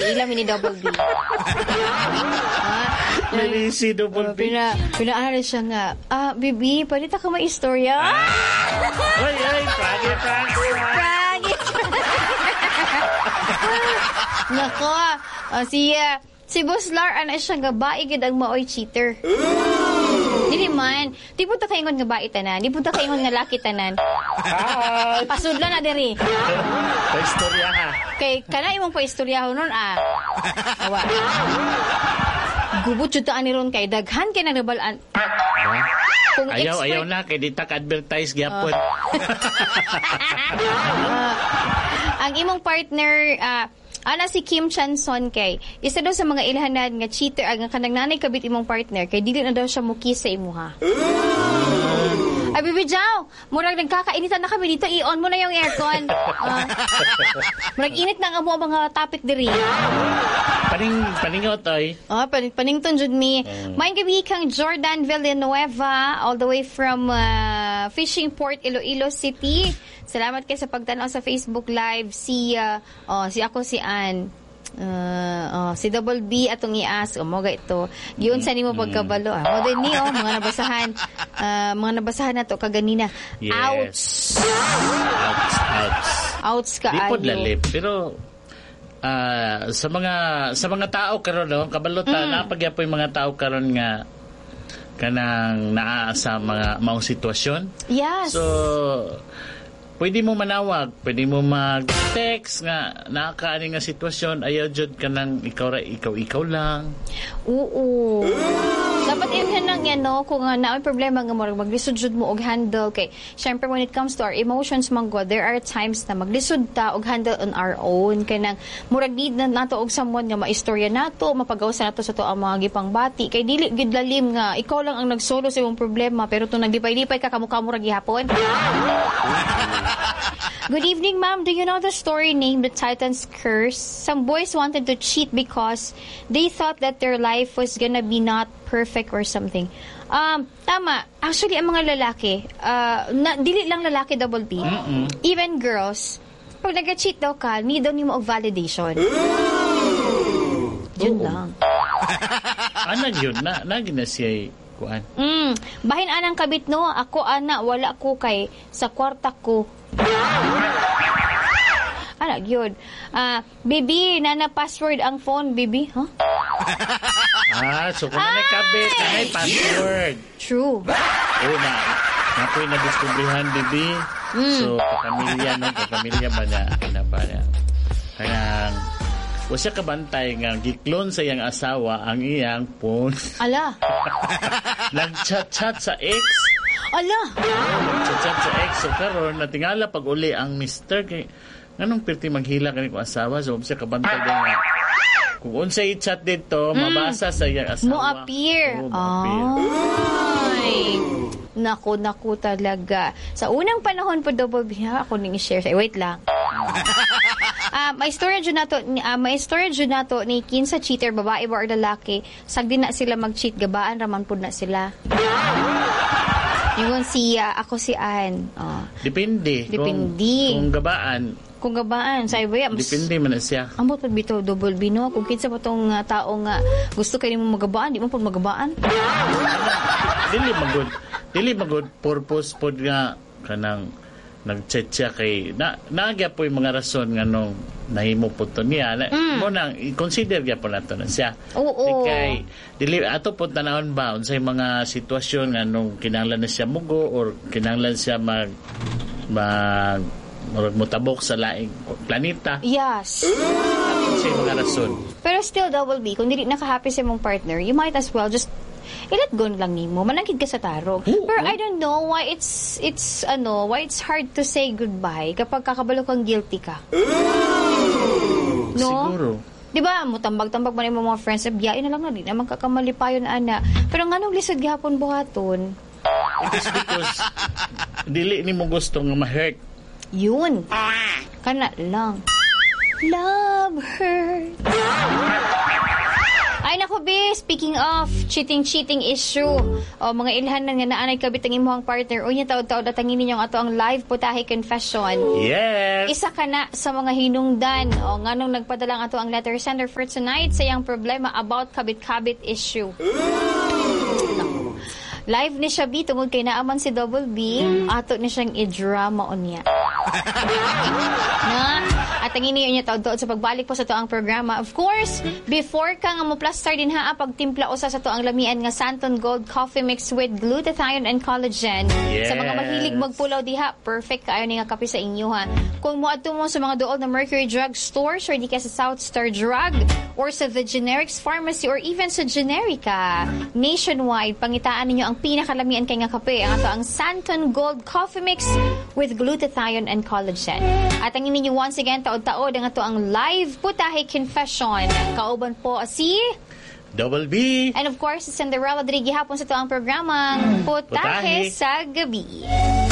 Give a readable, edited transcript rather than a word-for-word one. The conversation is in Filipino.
ilam ni Double B. Si Double B. Pinaaral siya nga, Bibi, pwede ta ka maistorya? Ay, Pragi. Nako, si Boss Lar, ana siya nga, baigid ang maoy cheater. Dili man, di punta kaingon nga bae tanan, di punta kaingon nga laki tanan. Pasudla na diri. Paistorya ha. Kay kana imong paistoryahon nun Awa. Gubot jud ta ani ron kay daghan kay nagbabalaan. Ayaw na kay di ta ka-advertise gyapon. Ang imong partner ana si Kim Chanson kay isa daw sa mga ilhanan nga cheater ang kanang nanay kabit imong partner kay dili na daw siya mukis sa imuha. Ay, Bibi Jow, murag nagkakainitan na kami dito, i-on mo na yung aircon. Murag init na nga mo mga topic diri. Paningaw toy. Panington jud mi. Maayong gabi kang Jordan Villanueva all the way from Fishing Port, Iloilo City. Salamat kayo sa pagtanaw sa Facebook Live. Si Ann. Si Double B atong i-ask moga ito giun sa nimo pagkabalo mo din ni mga nabasahan nato kaganina. Yes. Ouch ka ayo. Di pod lalip pero sa mga tao karon kabalo ta napagyapoy mga tao karon nga kanang naa sa mga maong sitwasyon. Yes. So pwede mo manawag, pwede mo mag-text nga nakakaani nga sitwasyon, ayaw jud ka nang ikaw lang. Oo. Dapat yun lang yan, no? Kung naay problema nga mo, maglisod jud mo og handle. Kay, syempre, when it comes to our emotions, manggod, there are times na maglisod ta og handle on our own. Kaya nang murag need na nato og someone nga maistorya nato, mapagawasan nato sa to ang mga gipangbati. Kay dili gid lalim nga, ikaw lang ang nagsolo sa imong problema, pero to naglipay-lipay ka kamukha mo ra gihapon. Good evening, ma'am. Do you know the story named The Titan's Curse? Some boys wanted to cheat because they thought that their life was gonna be not perfect or something. Tama. Actually, ang mga lalaki, dili lang lalaki, Double B. Even girls, pag nag-cheat daw ka, need daw nimo og validation. Yun lang. Yun? Nagin na siya kuan. Bahin anang kabit no, ako wala ko kay sa kwarta ko. Yun. Baby, password ang phone, baby. Huh? So kung may kabit, may password. True. Napoy na diskubrihan, baby. So, kapamilya ba niya? Kaya, o siya kabantay nga, giklon sa iyang asawa ang iyang phone. Ala. Nag-chat sa ex. Ala. Nag-chat sa ex. So, karon natingala pag uli ang mister kay anong pirti maghila kani ko asawa. So, siya kabantay nga. Kung unsay i-chat dito, mabasa sa iyang asawa. Mo appear. Ay. Naku talaga. Sa unang panahon po, Double B, ako ning i-share sa wait lang. May storage nato ni kinsa cheater, babae ba or lalaki, sagdi na sila mag-cheat, gabaan raman pud na sila. Yun ako si Ann. Depende. Kung gabaan, sa iba yan. Depende man na siya. Ambot pud bitaw, Double B, no? Kung kinsa pa tong tao nga gusto kay nimo magabaan, di mo pud magabaan. Dili magud purpose pod nga kanang nag-chat siya kay nagya po yung mga rason nga nung nahimo po to niya mo nang i-consider gyapon nato na siya. Oo. Kay dili ato po tanawon ba unsay mga sitwasyon nga nung kinahanglan na siya mugo or kinahanglan siya mutabok sa laing planeta. Yes. Sa mga rason. Pero still, Double B, kung dili naka-happy sa mong partner, you might as well just i-let go lang nimo. Manangkid ka sa tarong. Pero I don't know why why it's hard to say goodbye kapag kakabalo kang guilty ka. No? Siguro. Diba, mutambag-tambag man yung mga friends, biyain na lang na, di naman kakamalipayon ana. Pero nganong lisod gihapon buhaton? It is because dili nimo gusto nga ma-hurt. Yun. Kana lang. Love hurts. Ay, naku, be, speaking of cheating issue, mga ilhan na nga naanay kabit ang imuhang partner, unya taod-taod at angin ninyong ato ang live putahe confession. Yes! Isa ka na sa mga hinungdan, nganong nagpadala ato ang letter sender for tonight sa iyang problema about kabit-kabit issue. Live ni siya B, tungod kay naaman si Double B, ato na siyang i-drama on niya. At ang iniyo niya taod-taod sa pagbalik po sa to ang programa. Of course, before ka nga mo plastar din ha, pagtimpla usa sa to ang lamian nga Santon Gold Coffee Mix with glutathione and collagen. Yes. Sa mga mahilig magpulaw diha, perfect kaayo ni nga kape sa inyo ha. Kung moadto mo sa mga duol na Mercury Drug Stores or di ka sa South Star Drug or sa The Generics Pharmacy or even sa Generica, nationwide, pangitaan ninyo ang pinakalamian kay nga kape. Ang ato ang Santon Gold Coffee Mix with glutathione and collagen. At ang ininyo once again, taod-taod ang ato ang live putahe confession. Kauban po si Double B. and of course, Cinderella Diri gihapon sa to ang programang Putahe sa Gabi.